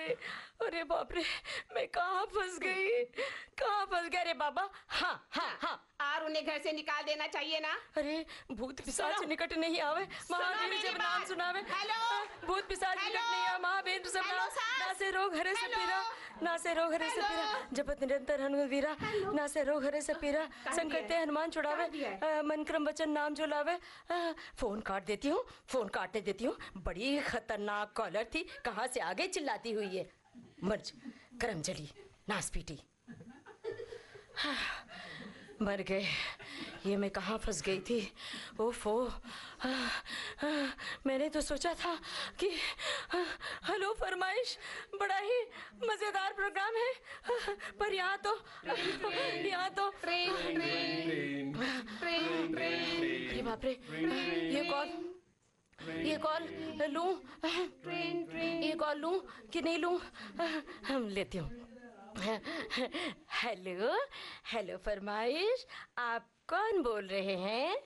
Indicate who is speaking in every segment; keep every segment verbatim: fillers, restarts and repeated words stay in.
Speaker 1: अरे बाप रे, मैं कहाँ फंस गई, कहाँ फंस गया रे बाबा। हाँ हाँ हाँ,
Speaker 2: और उन्हें घर से निकाल देना चाहिए ना।
Speaker 1: अरे भूत पिशाच निकट नहीं आवे, महावीर जब नाम सुनावे।
Speaker 2: हेलो,
Speaker 1: भूत पिशाच निकट नहीं आवे, महावीर सब नाम। ना से रोग हरे से पीरा, ना से रोग हरे से पीरा, जपत निरंतर हनुमत वीरा। ना से रोग हरे से पीरा, संकट ते हनुमान छुड़ावे, मन क्रम वचन नाम जो लावे। फोन काट देती हूँ, फोन काटने देती हूँ। बड़ी खतरनाक कॉलर थी, कहाँ से आगे चिल्लाती हुई है। मर्ज करम जली नास पीटी, मर गए। ये मैं कहाँ फंस गई थी। ओफो, मैंने तो सोचा था कि हेलो फरमाइश बड़ा ही मजेदार प्रोग्राम है, पर यहाँ तो यहाँ तो
Speaker 2: ट्रेन ट्रेन ट्रेन ट्रेन।
Speaker 1: अरे बाप रे, ये कॉल ये कॉल लूं,
Speaker 2: ट्रेन ट्रेन
Speaker 1: ये कॉल लूं कि नहीं लूं। हम लेती हूँ। हेलो हेलो फरमाइश, आप कौन बोल रहे हैं?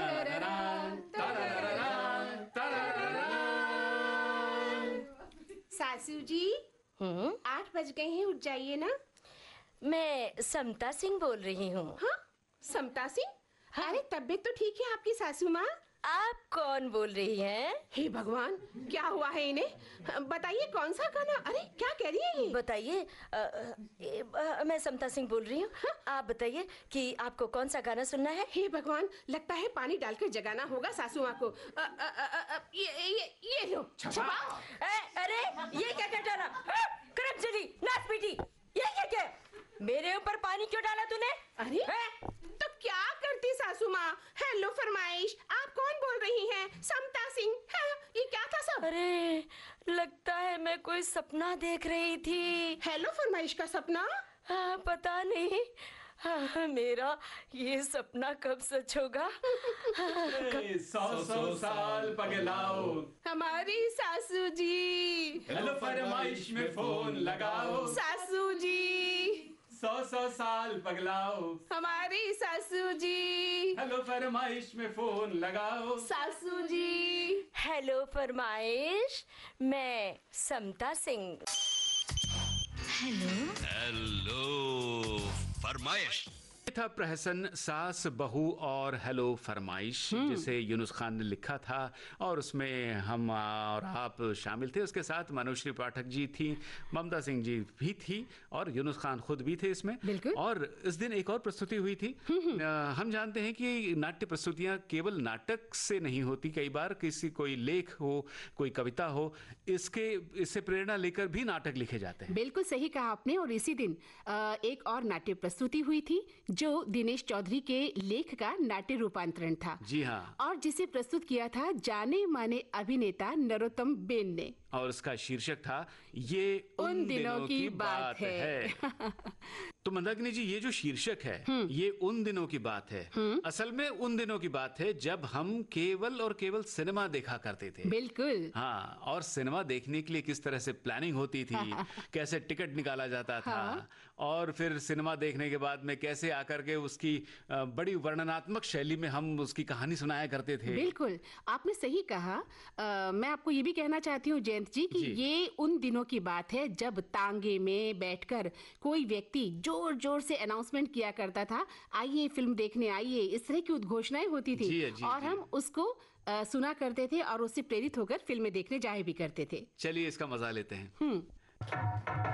Speaker 2: सासू जी,
Speaker 1: हम्म,
Speaker 2: आठ बज गए हैं, उठ जाइए ना।
Speaker 1: मैं समता सिंह बोल रही हूँ।
Speaker 2: हाँ, समता सिंह।
Speaker 1: हाँ।
Speaker 2: अरे तबीयत तो ठीक है आपकी सासू माँ।
Speaker 1: आप कौन बोल रही हैं?
Speaker 2: हे भगवान, क्या हुआ है इन्हें? बताइए कौन सा गाना? अरे क्या कह रही है ये?
Speaker 1: बताइए। अ, अ, मैं समता सिंह बोल रही हूँ। आप बताइए कि आपको कौन सा गाना सुनना है?
Speaker 2: हे भगवान, लगता है पानी डालकर जगाना होगा सासू माँ को। अ, अ, अ, अ, अ, ये ये ये लो छपाओ।
Speaker 1: ए, अरे ये क्या क्या डाला? करम चली नाच पीटी, ये क्या क्या? मेरे ऊपर पानी क्यों डाला तूने?
Speaker 2: अरे तो क्या करती सासू माँ? हेलो फरमाइश, आप कौन बोल रही हैं? समता सिंह। हाँ, ये क्या था सब?
Speaker 1: अरे लगता है मैं कोई सपना देख रही थी।
Speaker 2: हेलो फरमाइश का सपना?
Speaker 1: हाँ, पता नहीं। हाँ, मेरा ये सपना कब सच होगा?
Speaker 3: सौ सौ साल पगलाओ,
Speaker 2: हमारी सासू जी।
Speaker 3: हेलो फरमाइश में फोन लगाओ।
Speaker 2: सासू जी,
Speaker 3: सौ सौ साल पगलाओ,
Speaker 2: हमारी सासू जी।
Speaker 3: हेलो फरमाइश में फोन लगाओ।
Speaker 2: सासू जी।
Speaker 1: हेलो फरमाइश, मैं समता सिंह। हेलो
Speaker 4: हेलो फरमाइश।
Speaker 5: था प्रहसन सास बहू और हेलो फरमाइश, जिसे यूनुस खान ने लिखा था और उसमें हम और आप शामिल थे। उसके साथ मनोश्री पाठक जी थी, ममता सिंह जी भी थी और यूनुस खान खुद भी थे इसमें।
Speaker 2: बिल्कुल।
Speaker 5: और इस दिन एक और प्रस्तुति हुई थी। आ, हम जानते हैं कि नाट्य प्रस्तुतियां केवल नाटक से नहीं होती, कई बार किसी कोई लेख हो, कोई कविता हो, इसके इससे प्रेरणा लेकर भी नाटक लिखे जाते हैं।
Speaker 2: बिल्कुल सही कहा आपने। और इसी दिन अ, एक और नाट्य प्रस्तुति हुई थी जो दिनेश चौधरी के लेख का नाट्य रूपांतरण था।
Speaker 5: जी हाँ।
Speaker 2: और जिसे प्रस्तुत किया था जाने माने अभिनेता नरोत्तम बेन ने।
Speaker 5: और उसका शीर्षक था ये उन, उन दिनों, दिनों की, की बात, बात है, है। तो मंदाकिनी जी, ये जो शीर्षक है ये उन दिनों की बात है, असल में उन दिनों की बात है जब हम केवल और केवल सिनेमा देखा करते थे।
Speaker 2: बिल्कुल।
Speaker 5: हाँ, और सिनेमा देखने के लिए किस तरह से प्लानिंग होती थी, कैसे टिकट निकाला जाता था। हाँ। और फिर सिनेमा देखने के बाद में कैसे आकर के उसकी बड़ी वर्णनात्मक शैली में हम उसकी कहानी सुनाया करते थे।
Speaker 2: बिल्कुल, आपने सही कहा। आ, मैं आपको ये भी कहना चाहती हूँ जयंत जी कि जी। ये उन दिनों की बात है जब तांगे में बैठकर कोई व्यक्ति जोर जोर से अनाउंसमेंट किया करता था, आइए फिल्म देखने आइए, इस तरह की उद्घोषणाएं होती थी। जी, जी, और जी। हम उसको आ, सुना करते थे और उससे प्रेरित होकर फिल्में देखने जाए भी करते थे।
Speaker 5: चलिए इसका मजा लेते हैं।